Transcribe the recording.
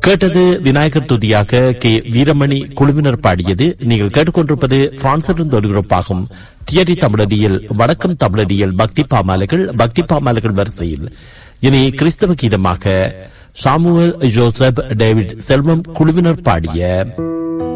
கேட்டது விநாயகர் துதியாக கே வீரமணி குழுவினர் பாடியது. நீங்கள் கேட்டுக்கொண்டிருப்பது பிரான்சிலிருந்து ஒலிபரப்பாகும் தியரி தமிழடியில் வடக்கம் தமிழடியில் பக்தி பாமாலைகள் வரிசையில் இனி கிறிஸ்தவ கீதமாக சாமுவேல் ஜோசப் டேவிட் செல்வம் குழுவினர் பாடிய